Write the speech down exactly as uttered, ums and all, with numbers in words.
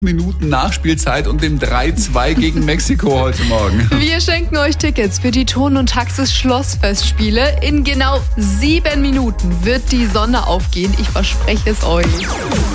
Minuten Nachspielzeit und dem drei zwei gegen Mexiko heute Morgen. Wir schenken euch Tickets für die Ton und Taxis Schlossfestspiele. In genau sieben Minuten wird die Sonne aufgehen. Ich verspreche es euch.